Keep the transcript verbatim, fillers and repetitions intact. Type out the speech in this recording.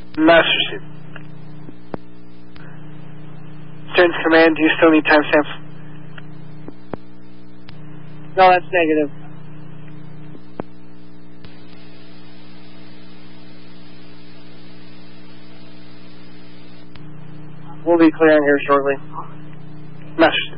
Master Chief. Stern's Command, do you still need timestamps? No, that's negative. We'll be clearing here shortly. Master